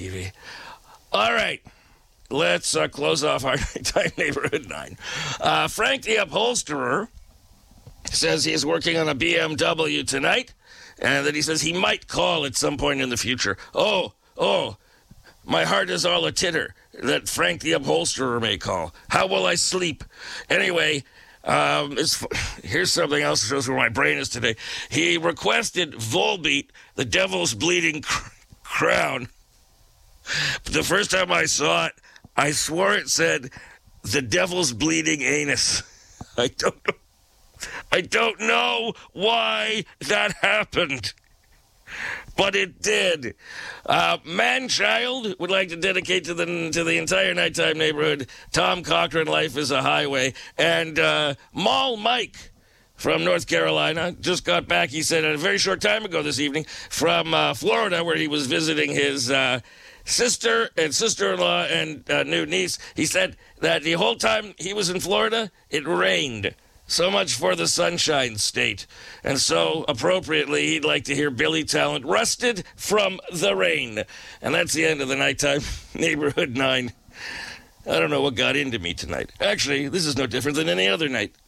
TV. All right. Let's close off our Nighttime Neighborhood 9. Frank the Upholsterer says he is working on a BMW tonight, and that he says he might call at some point in the future. Oh, my heart is all a titter that Frank the Upholsterer may call. How will I sleep? Anyway, here's something else that shows where my brain is today. He requested Volbeat, the Devil's Bleeding Crown. But the first time I saw it, I swore it said the Devil's Bleeding Anus. I don't know why that happened, but it did. Manchild would like to dedicate to the entire Nighttime Neighborhood. Tom Cochran, Life is a Highway. And Mall Mike from North Carolina just got back, he said, a very short time ago this evening from Florida, where he was visiting his sister and sister-in-law and new niece. He said that the whole time he was in Florida, it rained. So much for the Sunshine State. And so, appropriately, he'd like to hear Billy Talent, Rusted from the Rain. And that's the end of the Nighttime Neighborhood 9. I don't know what got into me tonight. Actually, this is no different than any other night.